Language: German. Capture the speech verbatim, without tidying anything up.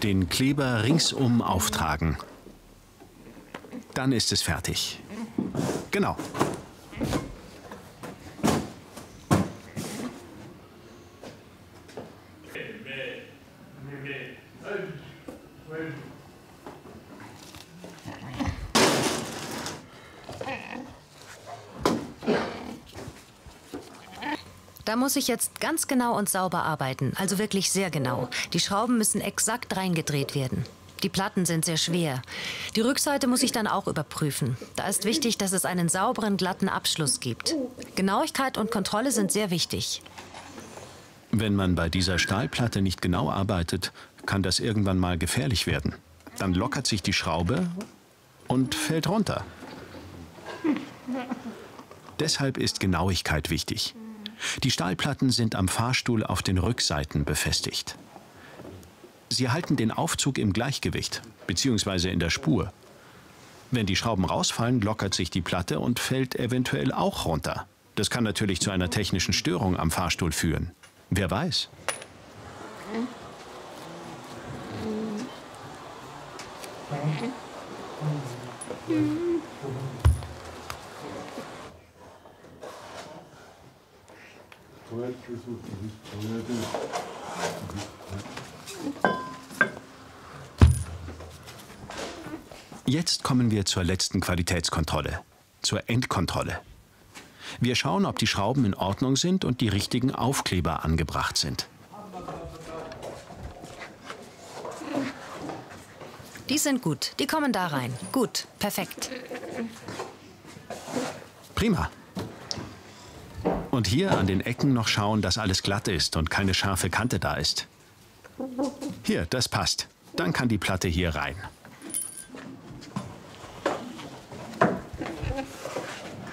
Den Kleber ringsum auftragen. Dann ist es fertig. Genau. Da muss ich jetzt ganz genau und sauber arbeiten, also wirklich sehr genau. Die Schrauben müssen exakt reingedreht werden. Die Platten sind sehr schwer. Die Rückseite muss ich dann auch überprüfen. Da ist wichtig, dass es einen sauberen, glatten Abschluss gibt. Genauigkeit und Kontrolle sind sehr wichtig. Wenn man bei dieser Stahlplatte nicht genau arbeitet, kann das irgendwann mal gefährlich werden. Dann lockert sich die Schraube und fällt runter. Deshalb ist Genauigkeit wichtig. Die Stahlplatten sind am Fahrstuhl auf den Rückseiten befestigt. Sie halten den Aufzug im Gleichgewicht, beziehungsweise in der Spur. Wenn die Schrauben rausfallen, lockert sich die Platte und fällt eventuell auch runter. Das kann natürlich zu einer technischen Störung am Fahrstuhl führen. Wer weiß? Jetzt kommen wir zur letzten Qualitätskontrolle, zur Endkontrolle. Wir schauen, ob die Schrauben in Ordnung sind und die richtigen Aufkleber angebracht sind. Die sind gut, die kommen da rein. Gut, perfekt. Prima. Und hier an den Ecken noch schauen, dass alles glatt ist und keine scharfe Kante da ist. Hier, das passt. Dann kann die Platte hier rein.